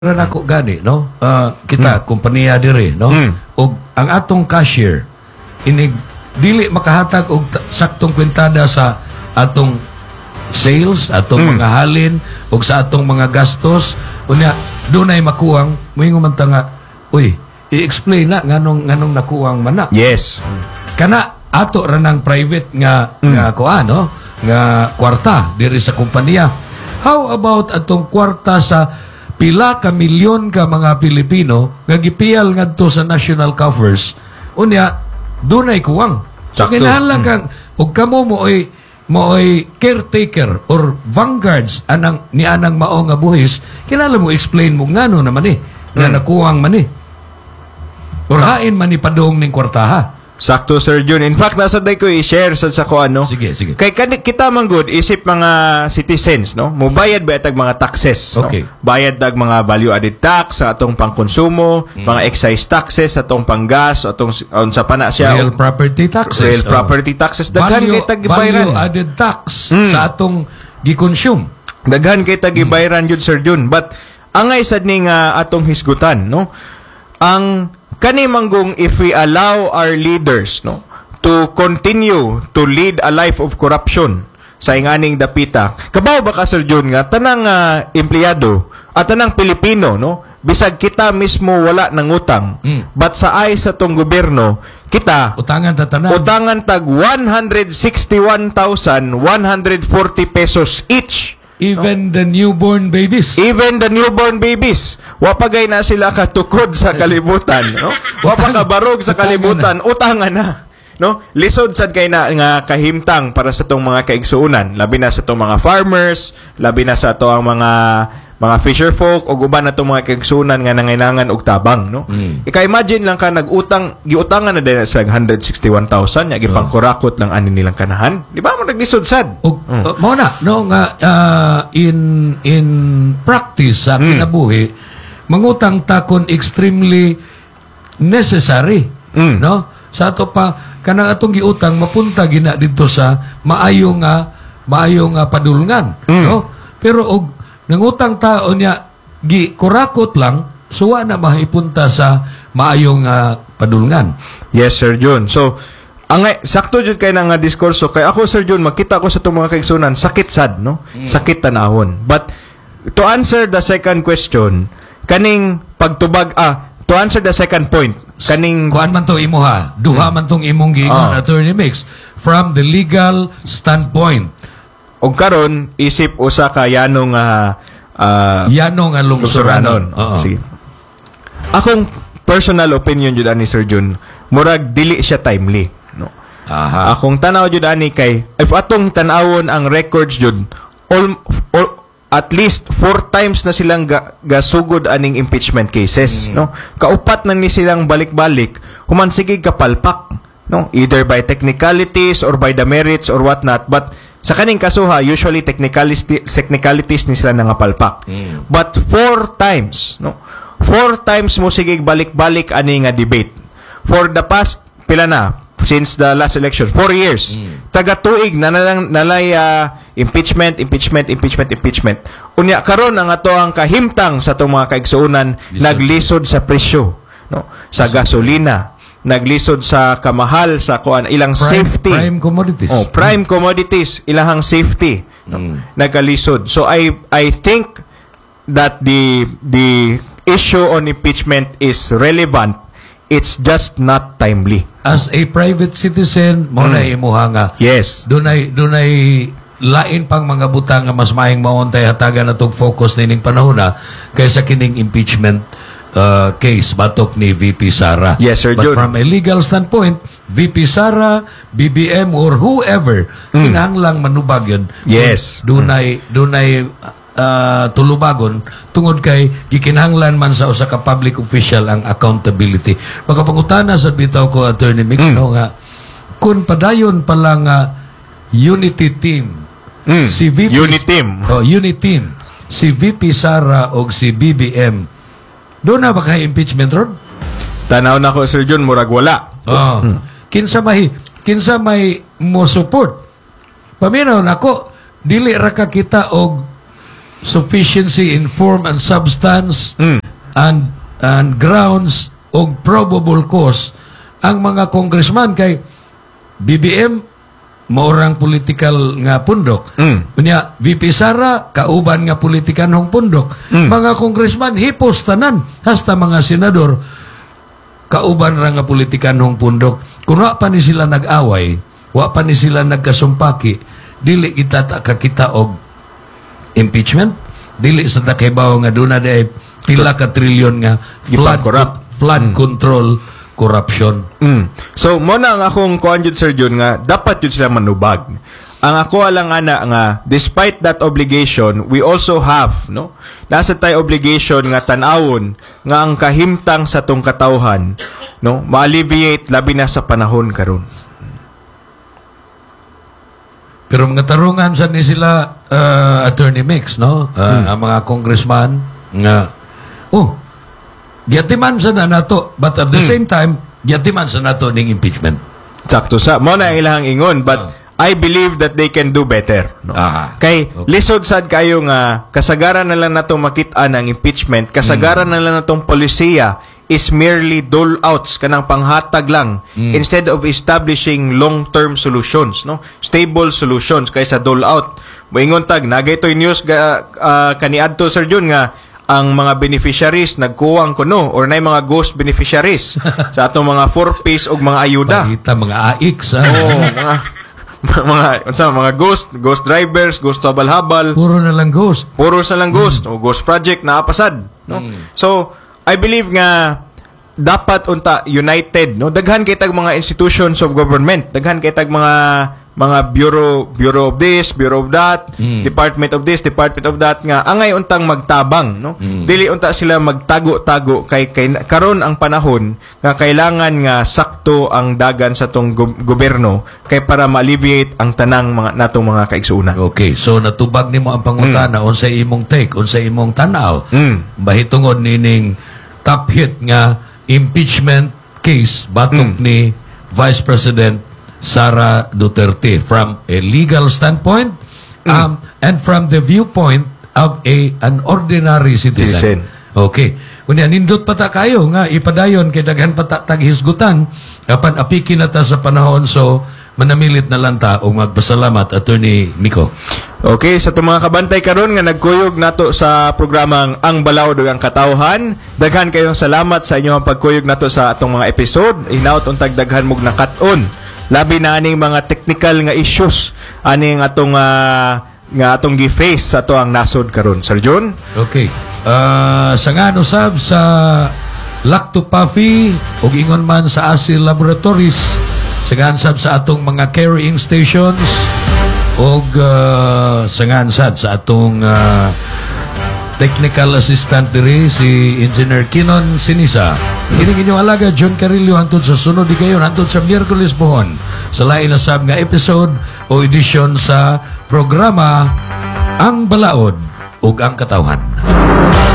Nako gani no kita kompanya diri no og ang atong cashier inig dili makahatag og saktong kwentada sa atong sales atong mga halin og sa atong mga gastos unya dunay makuwang moingon man ta nga uy i-explain na nganong nakuwang man na. Yes. Kana ato ra nang private nga kuan no nga kwarta diri sa kompanya. How about atong kwarta sa pila ka milyon ka mga Pilipino nga gipiyal ngadto sa national coffers unya dunay kuwang. So kinahanglan kang ug kamo mo'y caretaker or vanguards anang ni anang mao nga buhis kinahanglan mo explain mo ngano naman nga nakuwang man or hain man ni padong ning kwartaha. Sakto, Sir Jun. In fact, nasa day ko i-share sa ko ano. Sige. Kay kita man good isip mga citizens, no? Mubayad ba itag mga taxes, okay. No? Bayad dag mga value added tax sa atong pangkonsumo, mga excise taxes sa atong panggas, atong unsa pa na siya real property taxes. Real property taxes daghan kay tag gibayran. Value added tax sa atong gi-consume. Daghan kay tag gibayran jud, Sir Jun. But angay sad ning atong hisgutan, no? Ang kani manggong if we allow our leaders no to continue to lead a life of corruption sa inganing dapita kabaw ba ka, Sir Jun, nga tanang empleyado at tanang Pilipino no bisag kita mismo wala nang utang but sa ay sa tong gobyerno kita utangan tag 161,140 pesos each. Even the newborn babies. Wapagay na sila katukod sa kalibutan, no? Wapakabarog sa kalibutan, utangan na. No? Lisod sad kay na nga kahimtang para sa tong mga kaigsuunan, labi na sa tong mga farmers, labi na sa to ang mga fisher folk o uban na tong mga kaigsuunan nga nangailangan og tabang, no? Ika-imagine lang ka giutangan na din sa 161,000 nya gipangkurakot lang ani nilang kanahan. Di ba mo naglisod sad? Mao na no nga in practice sa kinabuhi mangutang ta kon extremely necessary, no? Sa ato pa kanang atong giutang mapunta gina didto sa maayo nga padulngan, no? Pero og nangutang tao niya kurakot lang suwa na maipunta sa maayong padulngan. Yes, Sir Jun. So sakto jud kay nga diskurso kay ako, Sir Jun, makita ko sa itong mga kaigsunan sakit sad, no? Sakit tanahon. But to answer the second question, kaning pagtubag to answer the second point, kaning kuan man to imo ha, duha man tong imong giingon, Attorney Mix, from the legal standpoint. Og karon isip usa ka yanong lungsuranon. Sige. Akong personal opinion jud ani, Sir Jun, murag dili siya timely, no? Aha. Akong tanaw jud ani kay if atong tanawon ang records jud at least 4 times na silang gasugod aning impeachment cases, no? Kaupat na ni silang balik-balik human sige kapalpak, no? Either by technicalities or by the merits or what not, but sa kaning kasuha usually technicalities ni sila nangapalpak. But 4 times, no? 4 times mo sige balik-balik ani nga debate for the past pila na since the last election 4 years. Taga-tuig na nalay impeachment. Unya karon ang ato ang kahimtang sa atong mga kaigsuunan naglisod sa presyo, no? Sa gasolina, naglisod sa kamahal sa ilang safety. Prime commodities. Prime commodities, ilang safety, no? Nagalisod. So I think that the issue on impeachment is relevant. It's just not timely. As a private citizen, mo na imuha nga. Yes. Dunay lain pang mga butang nga mas maayong mauntay hatagan natong focus nining panahon kaysa kining impeachment case batok ni VP Sara. Yes, Sir But Jun. from a legal standpoint, VP Sara, BBM or whoever, kinahanglang manubag yun. Yes. Dunay tulubagon tungod kay gikinahanglan man sa usa ka public official ang accountability. Magapangutana sa bitaw ko, Attorney Mix, no nga kun padayon pala nga unity team si VP unity team si VP Sara og si BBM do na ba kay impeachment ron? Tanaw na ko, Sir Jun, murag wala. Kinsa may mo support paminaw nako dili ra ka kita og sufficiency in form and substance and grounds o probable cause ang mga congressman kay BBM maurang political nga pundok. Unya VP Sara kauban nga politikan hong pundok. Mga congressman hipos tanan hasta mga senador kauban ra nga politikan hong pundok. Kung wa pa ni sila nag-away, wa pa ni sila nagkasumpaki, dili kita kakita og impeachment, dili sa takibaw nga duna day pila ka trilyon nga flood control corruption. So mo na ang akong kuan jud Sir Jun nga dapat jud sila manubag. Ang ako alang ana nga despite that obligation, we also have nasa tay obligation nga tan-awon nga ang kahimtang sa tong katawhan ma-alleviate labi na sa panahon karon. Pero mga tarungan sa ni sila Attorney Mix, ang mga congressman nga giyatiman sa na nato, but at the same time giyatiman sa nato ning impeachment. Sakto sa mo na ilang ingon, but I believe that they can do better. Kay lisod sad kayo nga kasagaran na lang nato makit-an ang impeachment, kasagaran na lang natong polisiya is merely dole outs kanang panghatag lang instead of establishing long-term solutions, stable solutions kaysa dole out. Moingon tag nagaytoy news kaniadto Sir Jun nga ang mga beneficiaries nagkuwang kuno or nay mga ghost beneficiaries sa atong mga 4Ps og mga ayuda. Pagita mga AIX mga ghost drivers, ghost habal-habal. Puro na lang ghost. O ghost project na apasad, So, I believe nga dapat unta united, daghan kay tag mga institutions of government, daghan kay tag mga bureau of this, bureau of that, department of this, department of that nga angay untang magtabang, dili unta sila magtago-tago kay karon ang panahon nga kailangan nga sakto ang dagan sa tong gobyerno kay para ma-alleviate ang tanang natong mga kaigsuunan. Okay, so natubag nimo ang pangutana unsay imong take, unsay imong tanaw bahitungod nining top hit nga impeachment case batok ni Vice President Sara Duterte from a legal standpoint and from the viewpoint of an ordinary citizen. Okay. Kunya nindot pata kayo nga ipadayon kay daghan pata taghisgutan apan apiki na ta sa panahon, so manamilit na lang ta og magpasalamat Attorney Miko. Okay, sa itong mga kabantay karon nga nagkuyog nato sa programang Ang Balaod ug Ang Katawhan, daghan kayong salamat sa inyong pagkuyog nato sa atong mga episode. Hinaut untag daghan mog nakat-on labi na aning mga technical nga issues aning atong atong gi-face sa ato ang nasod karon. Sir John? Okay. Sa nga usab sa Lacto Puffy ug ingon man sa Asil Laboratories, sa nga usab sa atong mga carrying stations ug sa nga usab sa atong technical assistant diri si Engineer Kinon Sinisa. Kining inyong alaga John Carillo hantod sa sunod di kayon hantod sa Miyerkules pohon sa lain na sab nga episode o edisyon sa programa Ang Balaod ug Ang Katawhan.